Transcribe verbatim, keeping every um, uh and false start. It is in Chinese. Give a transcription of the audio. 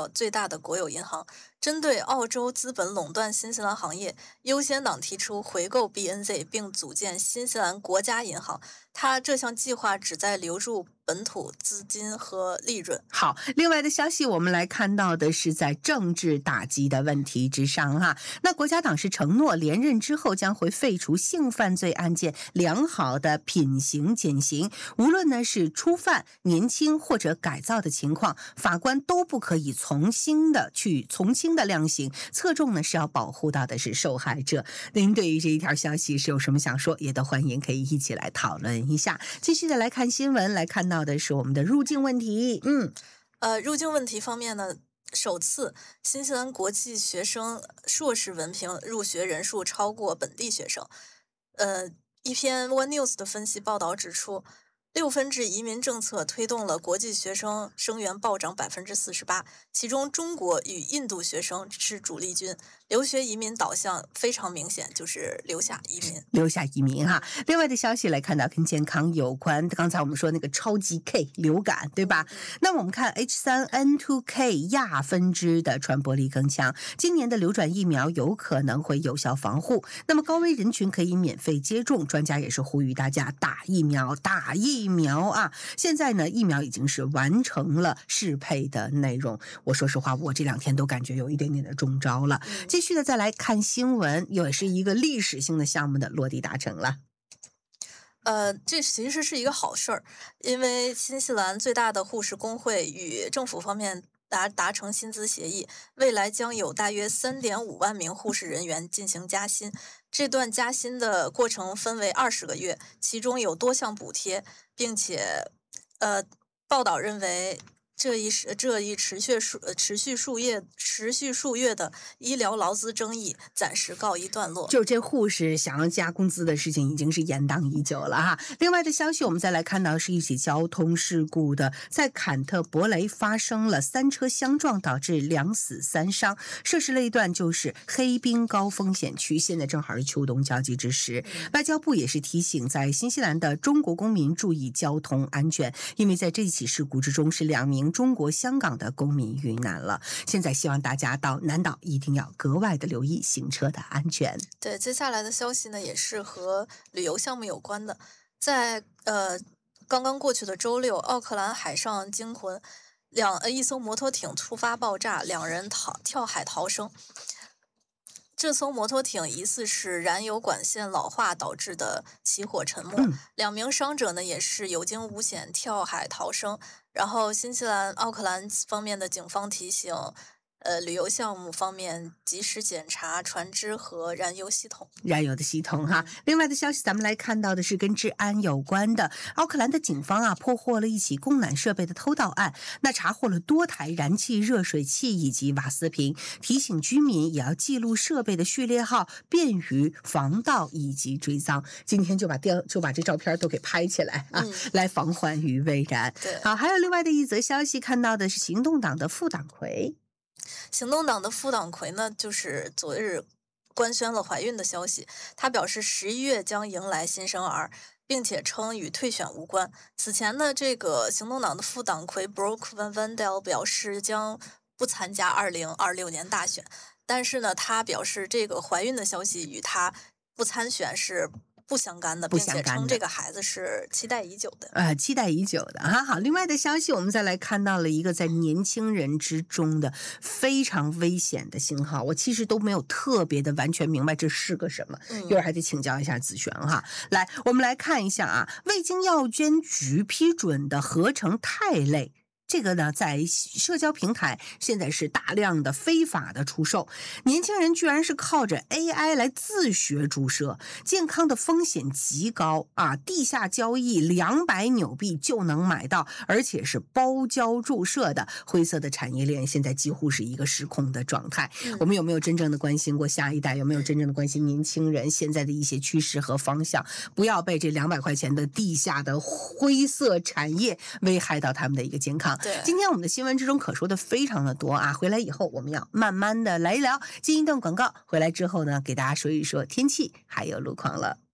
国最大的国有银行。针对澳洲资本垄断新西兰行业，优先党提出回购 B N Z 并组建新西兰国家银行。它这项计划旨在留住本土资金和利润。 好，另外的消息我们来看到的是在政治打击的问题之上哈。那国家党是承诺连任之后将会废除性犯罪案件良好的品刑减刑，无论呢是初犯、年轻或者改造的情况，法官都不可以从轻的去从轻的量刑，侧重呢是要保护到的是受害者。您对于这一条消息是有什么想说，也都欢迎可以一起来讨论一下。继续的来看新闻，来看到的是我们的入境问题。嗯， 呃，入境问题方面呢，首次新西兰国际学生硕士文凭入学人数超过本地学生。呃，一篇 One News 的分析报道指出，六分制移民政策推动了国际学生生源暴涨百分之四十八，其中中国与印度学生是主力军，留学移民导向非常明显，就是留下移民， 留下移民哈。另外的消息来看到跟健康有关，刚才我们说那个超级 K 流感，对吧？那我们看 H 三 N 二 K 亚分支的传播力更强，今年的流转疫苗有可能会有效防护。那么高危人群可以免费接种，专家也是呼吁大家打疫苗，打疫苗啊！现在呢，疫苗已经是完成了适配的内容。我说实话，我这两天都感觉有一点点的中招了。继续的再来看新闻，也是一个历史性的项目的落地达成了。 呃，这其实是一个好事儿，因为新西兰最大的护士工会与政府方面达达成薪资协议，未来将有大约 三点五万名护士人员进行加薪。这段加薪的过程分为二十个月，其中有多项补贴，并且，呃，报道认为这一这一持续数持续数月持续数月的医疗劳资争议暂时告一段落。 就这护士想要加工资的事情已经是延宕已久了哈。另外的消息，我们再来看到是一起交通事故的，在坎特伯雷发生了三车相撞，导致两死三伤。涉事类段就是黑冰高风险区，现在正好是秋冬交际之时。外交部也是提醒在新西兰的中国公民注意交通安全，因为在这起事故之中是两名中国香港的公民遇难了。现在希望大家到南岛一定要格外的留意行车的安全。 对，接下来的消息呢也是和旅游项目有关的。在呃刚刚过去的周六，奥克兰海上惊魂，两呃一艘摩托艇突发爆炸，两人逃跳海逃生。这艘摩托艇疑似是燃油管线老化导致的起火沉没， 嗯、 两名伤者呢也是有惊无险跳海逃生。然后新西兰奥克兰方面的警方提醒，呃，旅游项目方面及时检查船只和燃油系统。 燃油的系统哈。另外的消息，咱们来看到的是跟治安有关的。奥克兰的警方啊，破获了一起供暖设备的偷盗案，那查获了多台燃气热水器以及瓦斯瓶，提醒居民也要记录设备的序列号，便于防盗以及追赃。今天就把电就把这照片都给拍起来啊，嗯、来防患于未然。 对， 好，还有另外的一则消息，看到的是行动党的副党魁。 行动党的副党魁呢，就是昨日官宣了怀孕的消息。他表示十一月将迎来新生儿，并且称与退选无关。此前呢，这个行动党的副党魁 Brooke Van Wendell 表示将不参加二零二六年大选，但是呢，他表示这个怀孕的消息与他不参选是不相干的，并且称这个孩子是期待已久的。 呃，期待已久的哈。好，另外的消息，我们再来看到了一个在年轻人之中的非常危险的信号。我其实都没有特别的完全明白这是个什么， 嗯、 一会儿还得请教一下子璇哈。来，我们来看一下啊，未经药监局批准的合成肽类。这个呢，在社交平台现在是大量的非法的出售，年轻人居然是靠着 A I 来自学注射，健康的风险极高啊！地下交易两百纽币就能买到，而且是包胶注射的，灰色的产业链现在几乎是一个失控的状态。嗯、我们有没有真正的关心过下一代？有没有真正的关心年轻人现在的一些趋势和方向？不要被这两百块钱的地下的灰色产业危害到他们的一个健康。今天我们的新闻之中可说的非常的多啊，回来以后我们要慢慢的来聊。进一段广告，回来之后呢，给大家说一说天气还有路况了。